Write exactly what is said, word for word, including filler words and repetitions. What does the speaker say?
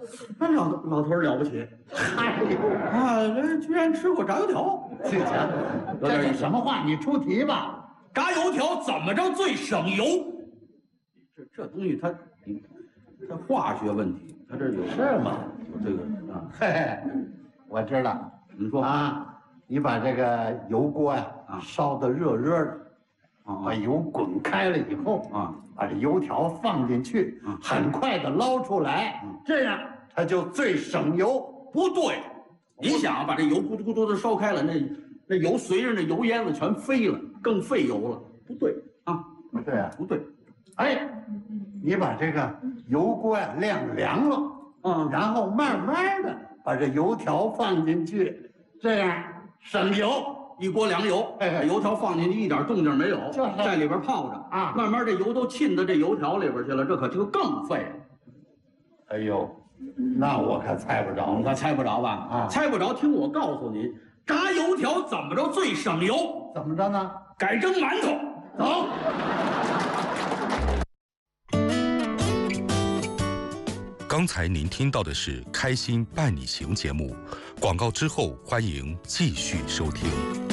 那老老头了不起， 哎呦， 啊，这居然吃过炸油条。 这家伙，这是什么话？你出题吧。 炸油条怎么着最省油？这这东西它，它化学问题，它这有是吗？ 有这个啊。 嘿嘿，我知道。 你说啊，你把这个油锅呀、啊、烧得热热的，啊，把油滚开了以后啊，把这油条放进去，啊、很快的捞出来，嗯、这样它就最省油。 不对，你想把这油咕嘟咕嘟的烧开了，那那油随着那油烟子全飞了，更费油了。不对啊， 不对啊， 不对。 哎，你把这个油锅呀晾凉了，嗯，然后慢慢的把这油条放进去，这样省油。 一锅凉油，把油条放进去一点动静没有， 就是在里边泡着啊，慢慢这油都浸到这油条里边去了，这可就更费了。 哎呦，那我可猜不着， 你可猜不着吧？啊，猜不着，听我告诉你，炸油条怎么着最省油？ 怎么着呢？ 改蒸馒头。走。 刚才您听到的是《开心伴你行》节目，广告之后欢迎继续收听。